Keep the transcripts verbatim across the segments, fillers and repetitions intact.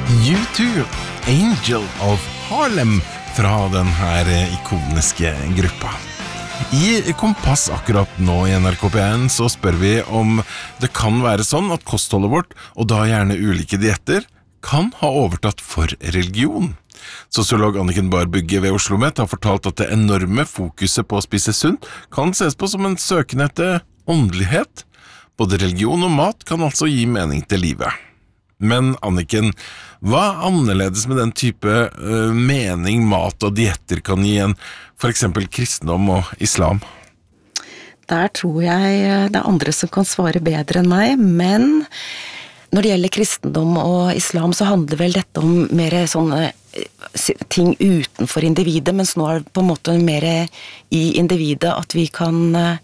U to, Angel of Harlem, fra den her ikoniske gruppa. I Kompass akkurat nå i N R K P en så spør vi om det kan være sånn at kostholdet vårt, og da gjerne ulike dietter, kan ha overtatt for religion. Sosiolog Anniken Barbugge ved OsloMet har fortalt at det enorme fokuset på å spise sunt kan ses på som en søken etter åndelighet. Både religion og mat kan altså gi mening til livet. Men Anniken, hva er annerledes med den type uh, mening mat og dietter kan gi en for eksempel kristendom og islam? Der tror jeg det er andre som kan svare bedre enn meg, men når det gjelder kristendom og islam så handler vel dette om mer sånne ting utenfor individet, mens nå er det på en måte mer i individet at vi kan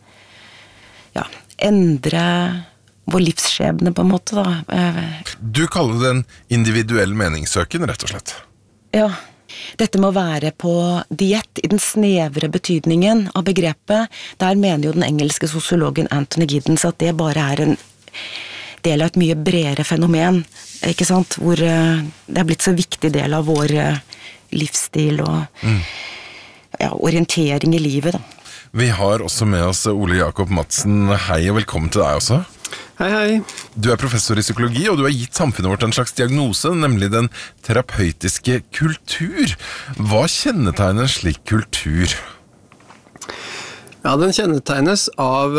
ja, endre vår livsskjebne på en måte da. Du kaller det en individuell meningssøken, rett og slett. Ja, dette med å være på diett i den snevre betydningen av begrepet, der mener jo den engelske sosiologen Anthony Giddens at det bare er en del av et mye bredere fenomen, ikke sant? Hvor det er blitt så viktig del av vår livsstil og mm. ja, orientering i livet da. Vi har også med oss Ole Jakob Madsen. Hei og velkommen til deg også. Hei, hei. Du er professor i psykologi, og du har gitt samfunnet vårt en slags diagnose, nemlig den terapeutiske kultur. Hva kjennetegner en slik kultur? Ja, den kjennetegnes av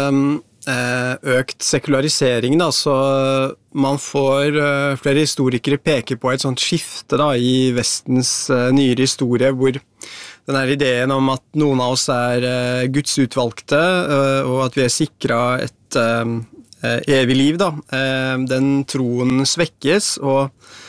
eh, økt sekularisering, da, så man får eh, flere historikere peker på et sånt skifte da, i Vestens eh, nyere historie, hvor den her ideen om at noen av oss er eh, Guds utvalgte, eh, og at vi er sikret et eh, evig liv, da. Den troen svekkes, og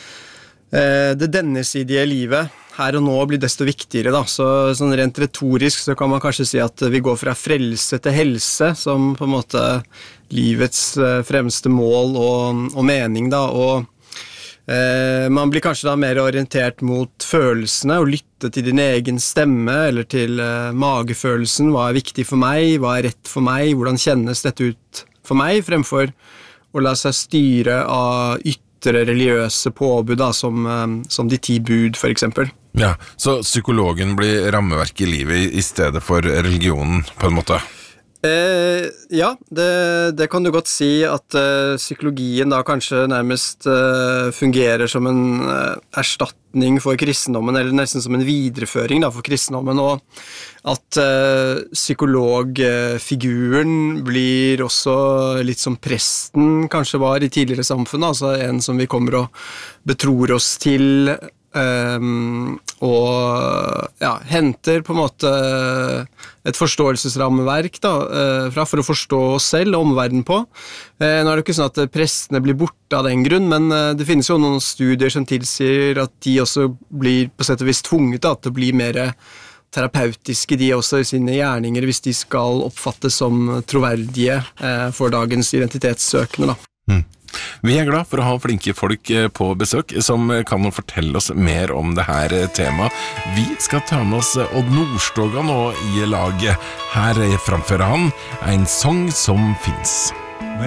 det dennesidige livet her og nå blir desto viktigere, da. Så sånn rent retorisk så kan man kanskje si at vi går fra frelse til helse, som på en måte livets fremste mål og, og mening, da. Og eh, man blir kanskje da mer orientert mot følelsene, og lytte til din egen stemme, eller til eh, magefølelsen. Hva er viktig for meg? Hva er rett for meg? Hvordan kjennes dette ut for meg, fremfor å la seg styre av ytre religiøse påbud, da, som, som de ti bud, for eksempel. Ja, så psykologen blir rammeverk i livet i stedet for religionen, på en måte? Eh, ja, det, det kan du godt si at eh, psykologien da kanskje nærmest eh, fungerer som en eh, erstatning for kristendommen, eller nesten som en videreføring da, for kristendommen, og at eh, psykologfiguren blir også litt som presten kanskje var i tidligere samfunn, altså en som vi kommer og betror oss til, Um, og ja, henter på en måte et forståelsesrammeverk da, uh, fra, for å forstå oss selv og omverdenen på. Uh, nå er det ikke sånn at prestene blir borte av den grunn, men uh, det finnes jo noen studier som tilsier at de også blir på sett og vis tvunget da, til å bli mer terapeutiske de også i sine gjerninger, hvis de skal oppfattes som troverdige uh, for dagens identitetssøkende da. Mm. Vi er glad for å ha flinke folk på besøk som kan fortelle oss mer om det her temaet. Vi skal ta med oss Odd Nordstoga nå i laget. Her framfører han en sang som finnes.